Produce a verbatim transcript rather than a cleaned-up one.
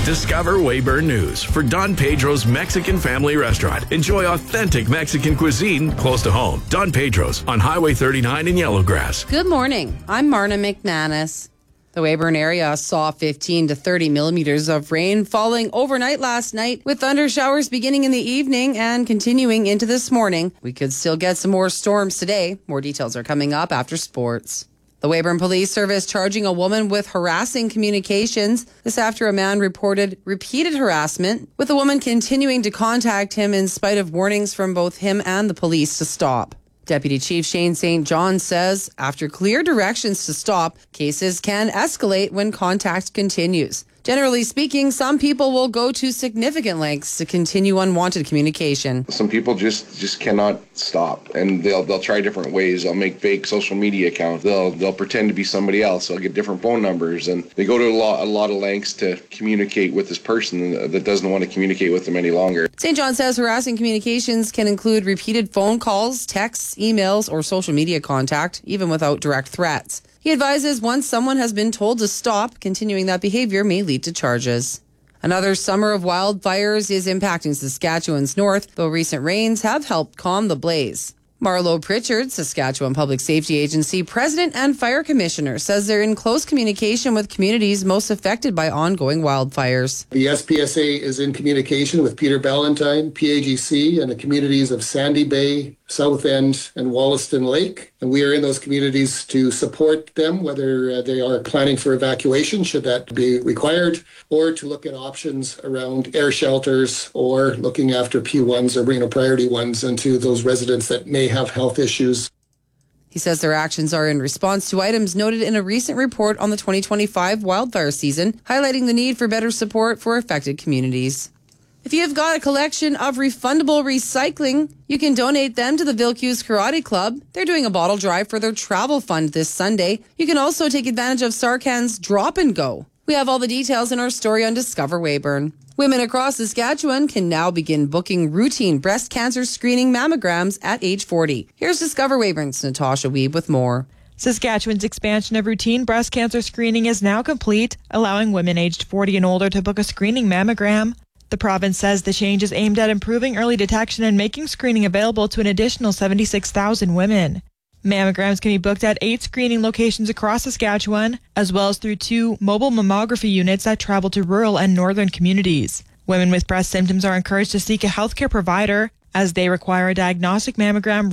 Discover Weyburn News for Don Pedro's Mexican Family Restaurant. Enjoy authentic Mexican cuisine close to home. Don Pedro's on Highway thirty-nine in Yellowgrass. Good morning. I'm Marna McManus. The Weyburn area saw fifteen to thirty millimeters of rain falling overnight last night, with thunder showers beginning in the evening and continuing into this morning. We could still get some more storms today. More details are coming up after sports. The Weyburn Police Service charging a woman with harassing communications. This after a man reported repeated harassment, with the woman continuing to contact him in spite of warnings from both him and the police to stop. Deputy Chief Shane Saint John says after clear directions to stop, cases can escalate when contact continues. Generally speaking, some people will go to significant lengths to continue unwanted communication. Some people just, just cannot stop, and they'll they'll try different ways. They'll make fake social media accounts. They'll they'll pretend to be somebody else. They'll get different phone numbers, and they go to a lot a lot of lengths to communicate with this person that doesn't want to communicate with them any longer. Saint John says harassing communications can include repeated phone calls, texts, emails, or social media contact, even without direct threats. He advises once someone has been told to stop, continuing that behavior may lead to charges. Another summer of wildfires is impacting Saskatchewan's north, though recent rains have helped calm the blaze. Marlo Pritchard, Saskatchewan Public Safety Agency President and Fire Commissioner, says they're in close communication with communities most affected by ongoing wildfires. The S P S A is in communication with Peter Ballantyne, P A G C, and the communities of Sandy Bay, South End, and Wollaston Lake. And we are in those communities to support them, whether uh, they are planning for evacuation, should that be required, or to look at options around air shelters or looking after P ones or you know, priority ones and to those residents that may have health issues. He says their actions are in response to items noted in a recent report on the twenty twenty-five wildfire season, highlighting the need for better support for affected communities. If you've got a collection of refundable recycling, you can donate them to the Vilcuse Karate Club. They're doing a bottle drive for their travel fund this Sunday. You can also take advantage of Sarkan's Drop and Go. We have all the details in our story on Discover Weyburn. Women across Saskatchewan can now begin booking routine breast cancer screening mammograms at age forty. Here's Discover Weyburn's Natasha Wiebe with more. Saskatchewan's expansion of routine breast cancer screening is now complete, allowing women aged forty and older to book a screening mammogram. The province says the change is aimed at improving early detection and making screening available to an additional seventy-six thousand women. Mammograms can be booked at eight screening locations across Saskatchewan, as well as through two mobile mammography units that travel to rural and northern communities. Women with breast symptoms are encouraged to seek a healthcare provider, as they require a diagnostic mammogram